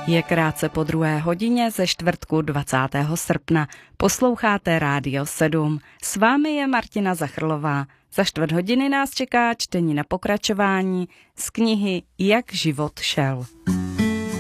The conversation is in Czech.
Je krátce po 2:00 ze čtvrtku 20. srpna. Posloucháte Rádio 7. S vámi je Martina Zachrlová. Za 4:15 nás čeká čtení na pokračování z knihy Jak život šel.